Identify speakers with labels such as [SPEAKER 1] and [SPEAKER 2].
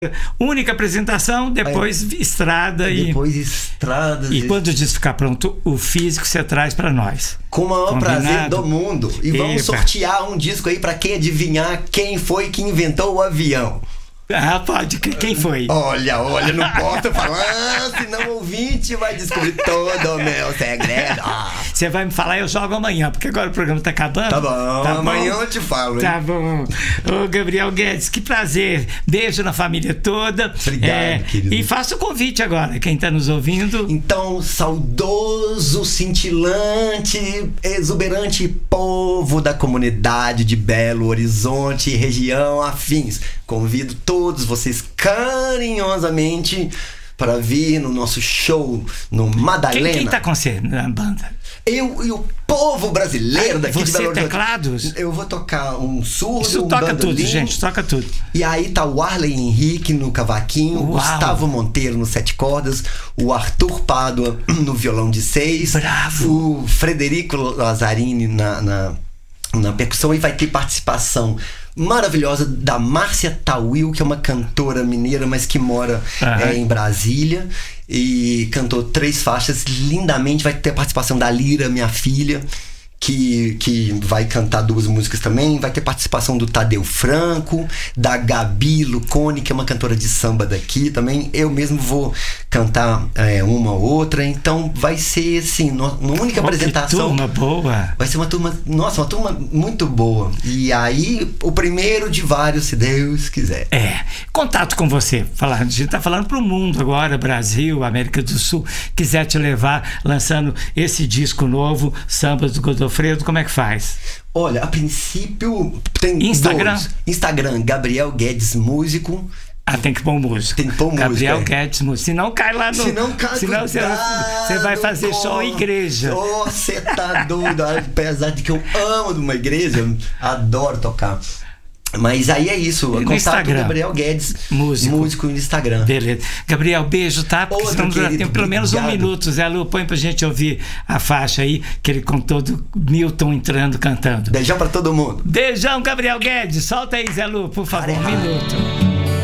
[SPEAKER 1] Única apresentação, depois estrada
[SPEAKER 2] depois estradas.
[SPEAKER 1] E quando o disco ficar pronto, o físico você traz para nós.
[SPEAKER 2] Com o maior
[SPEAKER 1] Combinado?
[SPEAKER 2] prazer do mundo. E vamos sortear um disco aí para quem adivinhar quem foi que inventou o avião.
[SPEAKER 1] Ah, pode. Quem foi?
[SPEAKER 2] Olha, não posso falar, senão o ouvinte vai descobrir todo o meu segredo.
[SPEAKER 1] Você vai me falar, eu jogo amanhã, porque agora o programa tá acabando.
[SPEAKER 2] Tá bom, amanhã eu te falo. Hein?
[SPEAKER 1] Tá bom. Ô, Gabriel Guedes, que prazer. Beijo na família toda.
[SPEAKER 2] Obrigado, querido.
[SPEAKER 1] E faça o convite agora, quem tá nos ouvindo.
[SPEAKER 2] Então, saudoso, cintilante, exuberante povo da comunidade de Belo Horizonte e região afins, convido todos vocês carinhosamente para vir no nosso show no Madalena.
[SPEAKER 1] Quem tá com você na banda?
[SPEAKER 2] Eu e o povo brasileiro daqui de Belo Horizonte.
[SPEAKER 1] Teclados?
[SPEAKER 2] Eu vou tocar um surdo,
[SPEAKER 1] Isso,
[SPEAKER 2] um
[SPEAKER 1] toca
[SPEAKER 2] bandolim,
[SPEAKER 1] tudo, gente, toca tudo.
[SPEAKER 2] E aí tá o Arley Henrique no cavaquinho, o Gustavo Monteiro no 7 cordas, o Arthur Pádua no violão de 6,
[SPEAKER 1] Bravo.
[SPEAKER 2] o Frederico Lazzarini na percussão, e vai ter participação maravilhosa da Márcia Tawil, que é uma cantora mineira, mas que mora em Brasília, e cantou 3 faixas lindamente. Vai ter a participação da Lira, minha filha, que vai cantar 2 músicas também. Vai ter participação do Tadeu Franco, da Gabi Lucone, que é uma cantora de samba daqui também. Eu mesmo vou cantar uma ou outra. Então vai ser assim, uma única apresentação.
[SPEAKER 1] Que turma boa.
[SPEAKER 2] Vai ser uma turma, nossa, uma turma muito boa. E aí, o primeiro de vários, se Deus quiser.
[SPEAKER 1] Contato com você. A gente tá falando pro mundo agora, Brasil, América do Sul. Quiser te levar, lançando esse disco novo, Sambas do Godofredo, como é que faz?
[SPEAKER 2] Olha, a princípio tem
[SPEAKER 1] Instagram?
[SPEAKER 2] Instagram, Gabriel Guedes Músico.
[SPEAKER 1] Tem que pôr música.
[SPEAKER 2] Tem que pôr música.
[SPEAKER 1] Gabriel Guedes Músico. Senão cai lá no...
[SPEAKER 2] Senão
[SPEAKER 1] você vai fazer show em igreja.
[SPEAKER 2] Você tá doido. Apesar de que eu amo uma igreja, adoro tocar. Mas aí é isso. Contato
[SPEAKER 1] Instagram.
[SPEAKER 2] Gabriel Guedes Músico no Instagram.
[SPEAKER 1] Beleza. Gabriel, beijo, tá? Porque senão já tem pelo menos
[SPEAKER 2] obrigado.
[SPEAKER 1] 1 minuto. Zé Lu, põe pra gente ouvir a faixa aí, que ele contou do Milton entrando, cantando.
[SPEAKER 2] Beijão pra todo mundo.
[SPEAKER 1] Beijão, Gabriel Guedes. Solta aí, Zé Lu, por favor, 1 minuto.